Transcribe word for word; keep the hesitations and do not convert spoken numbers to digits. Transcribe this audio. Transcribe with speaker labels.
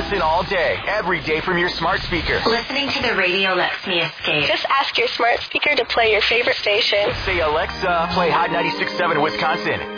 Speaker 1: Listen all day, every day from your smart speaker.
Speaker 2: Listening to the radio lets me escape.
Speaker 3: Just ask your smart speaker to play your favorite station.
Speaker 1: Say, Alexa, play Hot ninety-six point seven Wisconsin.